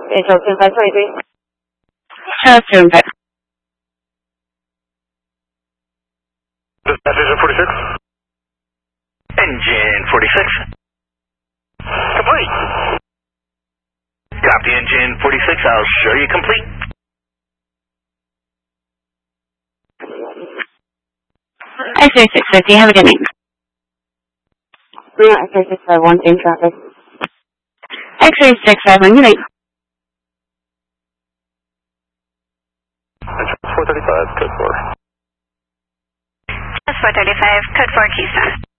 Charleston 523. Charleston 5. Engine 46. Engine 46. Complete. Copy engine 46, I'll show you complete. X-ray 650, have a good night. X-ray 651, same traffic. X-ray 651, good night. 435, code 4. That's 435, code 4 Keystone.